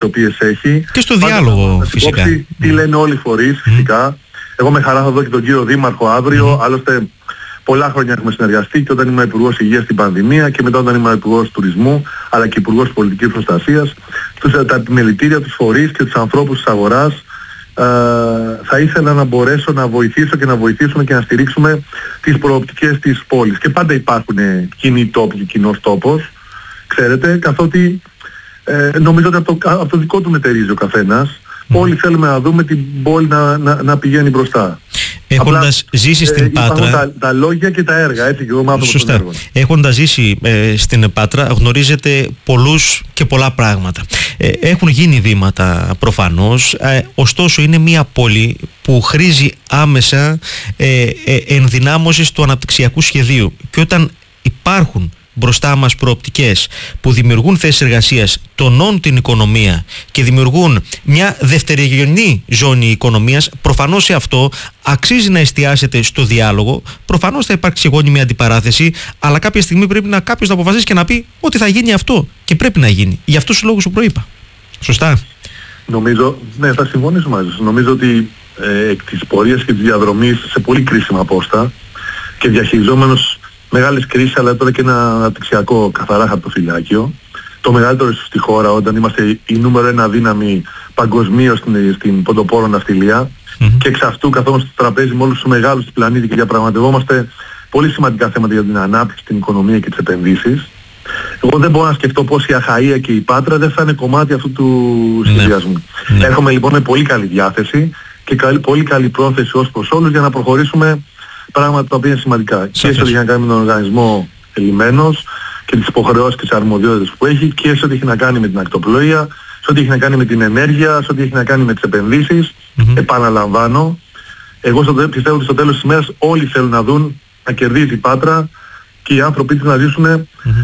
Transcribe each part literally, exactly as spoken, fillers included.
οι οποίες έχει. Και στο διάλογο πάντα, φυσικά. Υπόψη, τι mm. λένε όλοι οι φορείς mm. φυσικά. Εγώ με χαρά θα δω και τον κύριο Δήμαρχο αύριο. Mm. Άλλωστε πολλά χρόνια έχουμε συνεργαστεί και όταν ήμουν Υπουργός Υγείας στην πανδημία και μετά όταν ήμουν Υπουργός Τουρισμού αλλά και Υπουργός Πολιτικής Προστασίας. Τους, τα επιμελητήρια, τους φορείς και τους ανθρώπους της αγοράς. Uh, θα ήθελα να μπορέσω να βοηθήσω και να βοηθήσουμε και να στηρίξουμε τις προοπτικές της πόλης. Και πάντα υπάρχουν κοινοί τόποι και κοινός τόπος, ξέρετε, καθότι ε, νομίζω ότι από το, από το δικό του μετερίζει ο καθένας. Mm. Όλοι θέλουμε να δούμε την πόλη να, να, να πηγαίνει μπροστά. Έχοντας Απλά, ζήσει στην ε, Πάτρα... Τα, τα λόγια και τα έργα, έτσι και εγώ μάθω από τον έργο. Έχοντας ζήσει ε, στην Πάτρα γνωρίζετε πολλούς και πολλά πράγματα. Ε, έχουν γίνει βήματα προφανώς, ε, ωστόσο είναι μια πόλη που χρήζει άμεσα ε, ε, ενδυνάμωσης του αναπτυξιακού σχεδίου. Και όταν υπάρχουν μπροστά μας προοπτικές που δημιουργούν θέσεις εργασίας, τονώνουν την οικονομία και δημιουργούν μια δευτερογενή ζώνη οικονομίας, προφανώς σε αυτό αξίζει να εστιάσετε στο διάλογο. Προφανώς θα υπάρξει γόνιμη αντιπαράθεση, αλλά κάποια στιγμή πρέπει να κάποιος να αποφασίσει και να πει ότι θα γίνει αυτό και πρέπει να γίνει. Για αυτούς τους λόγους που προείπα. Σωστά? Νομίζω, ναι, θα συμφωνήσω μαζί σας. Νομίζω ότι ε, εκ της πορείας και της διαδρομής σε πολύ κρίσιμα πόστα και διαχειριζόμενος μεγάλες κρίσεις, αλλά τώρα και ένα αναπτυξιακό καθαρά χαρτοφυλάκιο. Το μεγαλύτερο στη χώρα, όταν είμαστε η νούμερο ένα δύναμη παγκοσμίως στην, στην ποντοπόρο ναυτιλία mm-hmm. και εξ αυτού καθόμαστε στο τραπέζι με όλους τους μεγάλους του πλανήτη και διαπραγματευόμαστε πολύ σημαντικά θέματα για την ανάπτυξη, την οικονομία και τις επενδύσεις. Εγώ δεν μπορώ να σκεφτώ πως η Αχαΐα και η Πάτρα δεν θα είναι κομμάτι αυτού του σχεδιασμού. Mm-hmm. Έρχομαι λοιπόν με πολύ καλή διάθεση και καλή, πολύ καλή πρόθεση ως προς όλους για να προχωρήσουμε πράγματα τα οποία είναι σημαντικά. Σαφές. Και σε ό,τι έχει να κάνει με τον οργανισμό Ελιμένος και τις υποχρεώσεις και τις αρμοδιότητες που έχει και σε ό,τι έχει να κάνει με την ακτοπλοεία, σε ό,τι έχει να κάνει με την ενέργεια, σε ό,τι έχει να κάνει με τις επενδύσεις. Mm-hmm. Επαναλαμβάνω, εγώ στο, πιστεύω ότι στο τέλος της ημέρας όλοι θέλουν να δουν να κερδίζει η Πάτρα και οι άνθρωποι της να ζήσουν mm-hmm.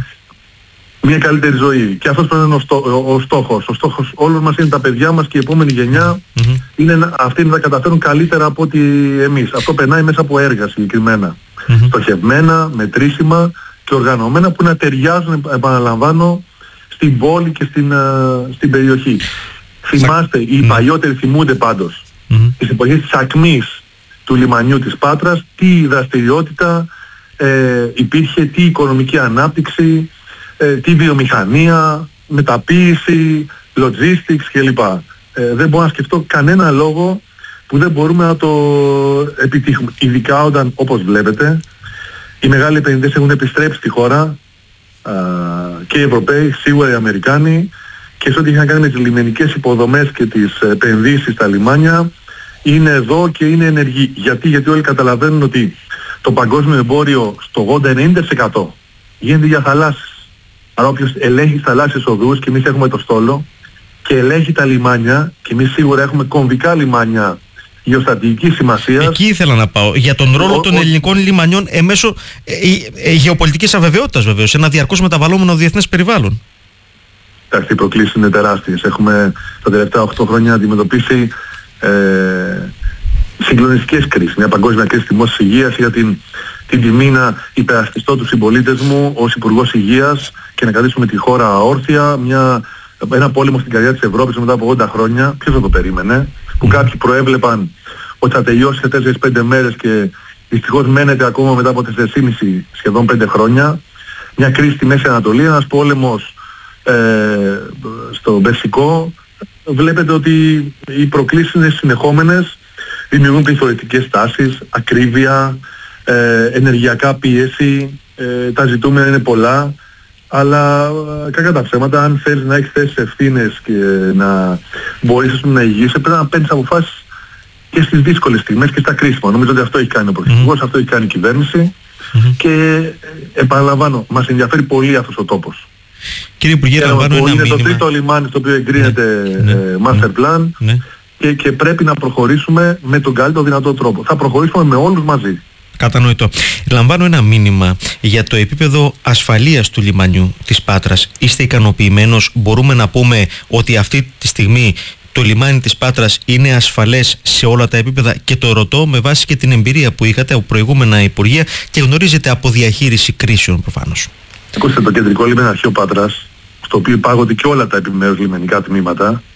μια καλύτερη ζωή. Και αυτός πρέπει να είναι ο, στό, ο, ο στόχος. Ο στόχος όλων μας είναι τα παιδιά μας και η επόμενη γενιά mm-hmm. είναι αυτοί να τα καταφέρουν καλύτερα από ότι εμείς. Αυτό περνάει μέσα από έργα συγκεκριμένα. Mm-hmm. Στοχευμένα, μετρήσιμα και οργανωμένα που να ταιριάζουν, επαναλαμβάνω, στην πόλη και στην, uh, στην περιοχή. Θυμάστε, οι mm-hmm. παλιότεροι θυμούνται πάντως mm-hmm. τις εποχές της ακμής του λιμανιού της Πάτρας, τι δραστηριότητα ε, υπήρχε, τι οικονομική ανάπτυξη, ε, τι βιομηχανία, μεταποίηση, logistics κλπ. Ε, δεν μπορώ να σκεφτώ κανένα λόγο που δεν μπορούμε να το επιτύχουμε. Ειδικά όταν, όπως βλέπετε, οι μεγάλοι επενδυτές έχουν επιστρέψει στη χώρα α, και οι Ευρωπαίοι, σίγουρα οι Αμερικάνοι, και σε ό,τι έχει να κάνει με τις λιμενικές υποδομές και τις επενδύσεις στα λιμάνια είναι εδώ και είναι ενεργοί. Γιατί, γιατί όλοι καταλαβαίνουν ότι το παγκόσμιο εμπόριο στο ογδόντα με ενενήντα τοις εκατό γίνεται για θαλάσσες. Άρα όποιος ελέγχει τις θαλάσσιες οδούς, και εμείς έχουμε το στόλο, και ελέγχει τα λιμάνια, και εμείς σίγουρα έχουμε κομβικά λιμάνια γεωστρατηγικής σημασίας. Εκεί ήθελα να πάω. Για τον ρόλο ο, των ο... ελληνικών λιμανιών εμέσω ε, ε, ε, γεωπολιτικής αβεβαιότητας βεβαίως, σε ένα διαρκώς μεταβαλλόμενο διεθνές περιβάλλον. Εντάξει, οι προκλήσεις είναι τεράστιες. Έχουμε τα τελευταία οκτώ χρόνια αντιμετωπίσει ε, συγκλονιστικές κρίσεις. Μια παγκόσμια κρίση δημόσιας υγείας, για την, την τιμή να υπερασπιστώ τους συμπολίτες μου ως Υπουργός Υγείας και να κρατήσουμε τη χώρα όρθια. Μια, ένα πόλεμο στην καρδιά της Ευρώπης μετά από ογδόντα χρόνια. Ποιος θα το περίμενε? Που κάποιοι προέβλεπαν ότι θα τελειώσει σε τέσσερις πέντε μέρες και δυστυχώς μένεται ακόμα μετά από τέσσερα και μισό σχεδόν πέντε χρόνια. Μια κρίση στη Μέση Ανατολή, ένας πόλεμος ε, στο Περσικό. Βλέπετε ότι οι προκλήσεις είναι συνεχόμενες, δημιουργούν πληθωρητικές τάσεις, ακρίβεια, ε, ενεργειακά πίεση, ε, τα ζητούμενα είναι πολλά. Αλλά κακά τα ψέματα, αν θέλεις να έχεις θέσεις ευθύνες και να μπορείς να ηγείσαι, πρέπει να παίρνεις αποφάσεις και στις δύσκολες στιγμές και στα κρίσιμα. Νομίζω ότι αυτό έχει κάνει ο Πρωθυπουργός, mm-hmm. αυτό έχει κάνει η κυβέρνηση mm-hmm. και επαναλαμβάνω, μας ενδιαφέρει πολύ αυτός ο τόπος. Κύριε Υπουργέ, λαμβάνω ένα μήνυμα. Είναι το τρίτο λιμάνι στο οποίο εγκρίνεται ναι, ε, master plan ναι. και, και πρέπει να προχωρήσουμε με τον καλύτερο δυνατό τρόπο. Θα προχωρήσουμε με όλους μαζί. Κατανοητό. Λαμβάνω ένα μήνυμα για το επίπεδο ασφαλείας του λιμανιού της Πάτρας. Είστε ικανοποιημένος? Μπορούμε να πούμε ότι αυτή τη στιγμή το λιμάνι της Πάτρας είναι ασφαλές σε όλα τα επίπεδα? Και το ρωτώ με βάση και την εμπειρία που είχατε από προηγούμενα υπουργεία και γνωρίζετε από διαχείριση κρίσεων προφανώς. Ακούστε, το κεντρικό λιμεναρχείο Πάτρας στο οποίο υπάγονται και όλα τα επιμέρους λιμενικά τμήματα,